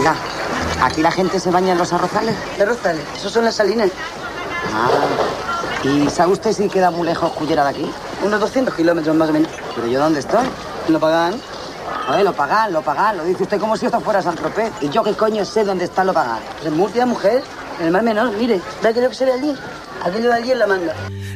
Oiga, ¿aquí la gente se baña en los arrozales? ¿Qué arrozales? Esos son las salinas. Ah, ¿y sabe usted si queda muy lejos Cullera de aquí? Unos 200 kilómetros más o menos. ¿Pero yo dónde estoy? ¿Lo pagan? Joder, lo pagan. Lo dice usted como si esto fuera Saint-Tropez. ¿Y yo qué coño sé dónde está lo pagan? Pues en Murcia, mujer. En el Mar Menor, mire. ¿Ve aquello que se ve allí? Aquello de allí en la manga.